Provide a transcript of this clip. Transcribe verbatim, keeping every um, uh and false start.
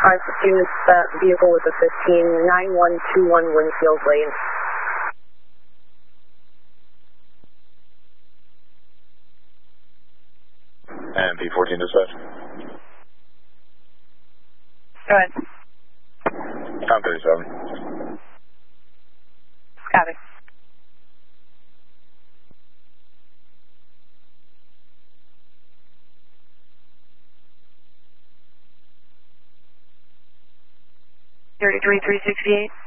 I pursued that vehicle with a fifteen, nine one two one Winfield Lane. And P fourteen dispatch. Go ahead. I'm thirty-seven. Copy. thirty-three, three sixty-eight.